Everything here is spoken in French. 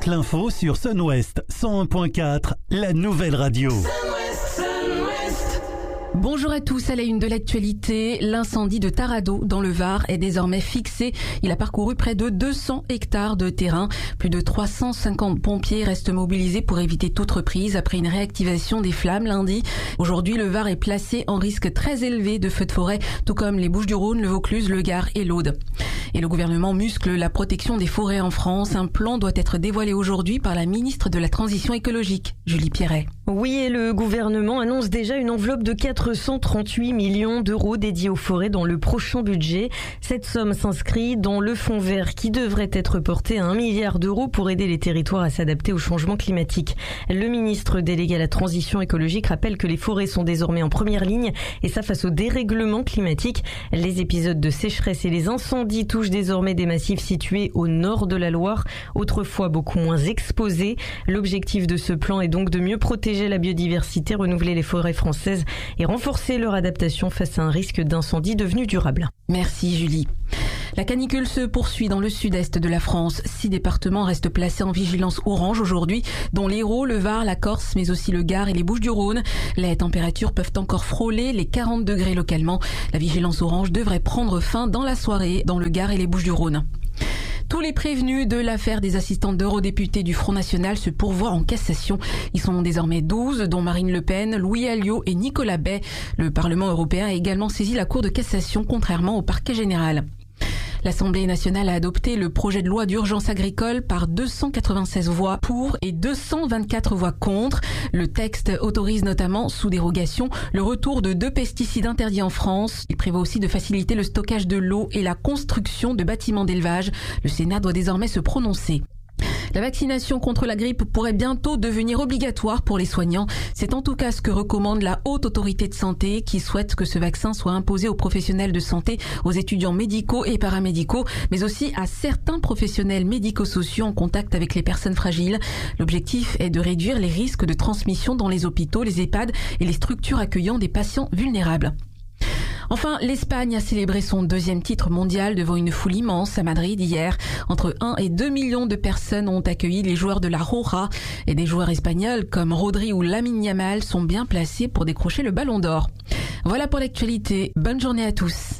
toute l'info sur Sun-Ouest 101.4, la nouvelle radio. Bonjour à tous, à la une de l'actualité, l'incendie de Taradot dans le Var est désormais fixé. Il a parcouru près de 200 hectares de terrain. Plus de 350 pompiers restent mobilisés pour éviter toute reprise après une réactivation des flammes lundi. Aujourd'hui, le Var est placé en risque très élevé de feux de forêt, tout comme les Bouches-du-Rhône, le Vaucluse, le Gard et l'Aude. Et le gouvernement muscle la protection des forêts en France. Un plan doit être dévoilé aujourd'hui par la ministre de la Transition écologique, Julie Pierret. Oui, et le gouvernement annonce déjà une enveloppe de 438 millions d'euros dédiée aux forêts dans le prochain budget. Cette somme s'inscrit dans le fonds vert qui devrait être porté à 1 milliard d'euros pour aider les territoires à s'adapter au changement climatique. Le ministre délégué à la transition écologique rappelle que les forêts sont désormais en première ligne et ça face au dérèglement climatique. Les épisodes de sécheresse et les incendies touchent désormais des massifs situés au nord de la Loire, autrefois beaucoup moins exposés. L'objectif de ce plan est donc de mieux protéger la biodiversité, renouveler les forêts françaises et renforcer leur adaptation face à un risque d'incendie devenu durable. Merci Julie. La canicule se poursuit dans le sud-est de la France. 6 départements restent placés en vigilance orange aujourd'hui, dont l'Hérault, le Var, la Corse, mais aussi le Gard et les Bouches-du-Rhône. Les températures peuvent encore frôler les 40 degrés localement. La vigilance orange devrait prendre fin dans la soirée dans le Gard et les Bouches-du-Rhône. Tous les prévenus de l'affaire des assistantes d'eurodéputés du Front National se pourvoient en cassation. Ils sont désormais 12, dont Marine Le Pen, Louis Alliot et Nicolas Bay. Le Parlement européen a également saisi la Cour de cassation, contrairement au parquet général. L'Assemblée nationale a adopté le projet de loi d'urgence agricole par 296 voix pour et 224 voix contre. Le texte autorise notamment, sous dérogation, le retour de 2 pesticides interdits en France. Il prévoit aussi de faciliter le stockage de l'eau et la construction de bâtiments d'élevage. Le Sénat doit désormais se prononcer. La vaccination contre la grippe pourrait bientôt devenir obligatoire pour les soignants. C'est en tout cas ce que recommande la Haute Autorité de Santé qui souhaite que ce vaccin soit imposé aux professionnels de santé, aux étudiants médicaux et paramédicaux, mais aussi à certains professionnels médico-sociaux en contact avec les personnes fragiles. L'objectif est de réduire les risques de transmission dans les hôpitaux, les EHPAD et les structures accueillant des patients vulnérables. Enfin, l'Espagne a célébré son 2e titre mondial devant une foule immense à Madrid hier. Entre 1 et 2 millions de personnes ont accueilli les joueurs de la Roja et des joueurs espagnols comme Rodri ou Lamine Yamal sont bien placés pour décrocher le ballon d'or. Voilà pour l'actualité. Bonne journée à tous.